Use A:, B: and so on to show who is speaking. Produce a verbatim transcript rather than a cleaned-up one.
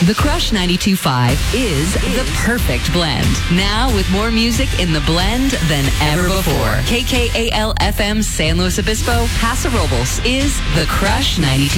A: The Crush ninety-two point five is the perfect blend. Now with more music in the blend than ever before. K K A L F M San Luis Obispo, Paso Robles is The Crush ninety-two.